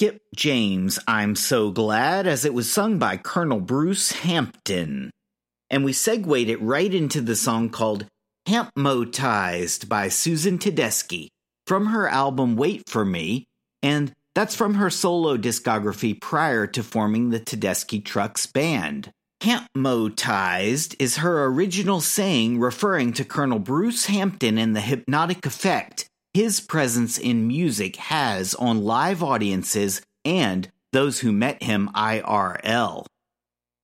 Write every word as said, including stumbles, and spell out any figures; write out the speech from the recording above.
Skip James, I'm So Glad, as it was sung by Colonel Bruce Hampton. And we segued it right into the song called Hampmotized by Susan Tedeschi from her album Wait For Me, and that's from her solo discography prior to forming the Tedeschi Trucks Band. Hampmotized is her original saying referring to Colonel Bruce Hampton and the hypnotic effect his presence in music has on live audiences and those who met him I R L.